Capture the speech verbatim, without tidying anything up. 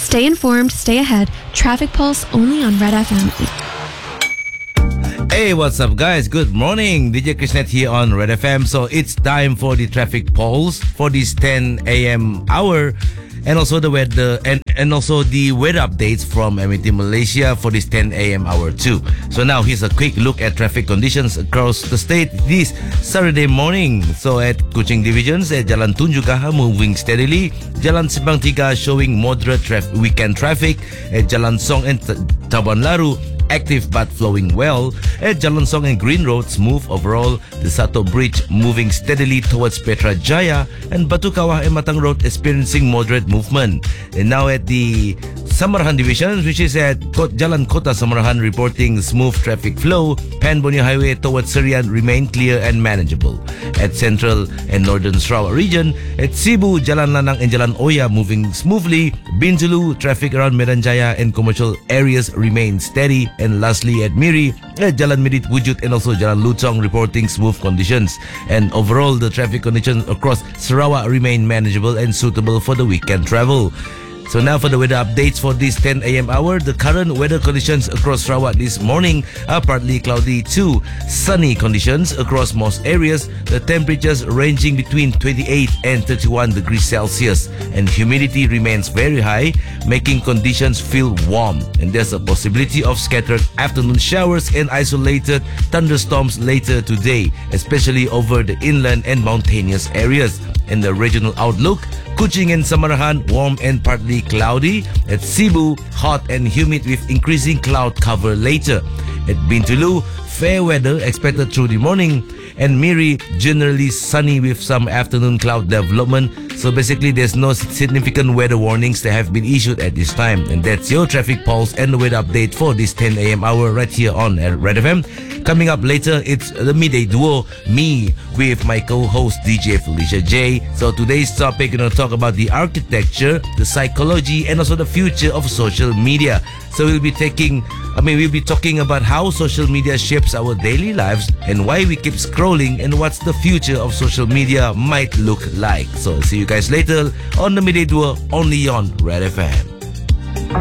Stay informed, stay ahead. Traffic Pulse only on Red F M. Hey, what's up, guys? Good morning. D J Krishnet here on Red F M. So it's time for the traffic pulse for this ten a.m. hour, and also the weather and, and also the weather updates from M A T Malaysia for this ten a.m. hour too. So now here's a quick look at traffic conditions across the state this Saturday morning. So at Kuching Divisions, at Jalan Tunjuk Aha moving steadily. Jalan Simpang Tiga showing moderate traf- weekend traffic. At Jalan Song and T- Taban Laru, active but flowing well. At Jalan Song and Green Road, smooth overall. The Sato Bridge moving steadily towards Petra Jaya, and Batu Kawah and Matang Road experiencing moderate movement. And now at the Samarahan Division, which is at Jalan Kota Samarahan, reporting smooth traffic flow. Pan Borneo Highway towards Serian remain clear and manageable. At Central and Northern Sarawak region, at Cebu, Jalan Lanang and Jalan Oya moving smoothly. Bintulu, traffic around Medan Jaya and commercial areas remain steady. And lastly at Miri, at Jalan Midit Wujud and also Jalan Lutong reporting smooth conditions. And overall, the traffic conditions across Sarawak remain manageable and suitable for the weekend travel. So now for the weather updates for this ten a.m. hour. The current weather conditions across Sarawak this morning are partly cloudy to sunny conditions across most areas. The temperatures ranging between twenty-eight and thirty-one degrees Celsius, and humidity remains very high, making conditions feel warm. And there's a possibility of scattered afternoon showers and isolated thunderstorms later today, especially over the inland and mountainous areas. In the regional outlook, Kuching and Samarahan, warm and partly cloudy. At Cebu, hot and humid with increasing cloud cover later. At Bintulu, fair weather expected through the morning. And Miri, generally sunny with some afternoon cloud development. So basically, there's no significant weather warnings that have been issued at this time. And that's your traffic pulse and the weather update for this ten a.m. hour right here on Red F M. Coming up later, it's the midday duo, me with my co-host D J Felicia J. So today's topic, we're going to talk about the architecture, the psychology, and also the future of social media. So we'll be taking, I mean, we'll be talking about how social media shapes our daily lives and why we keep scrolling and what's the future of social media might look like. So see you guys later on the midday duo, only on Red F M.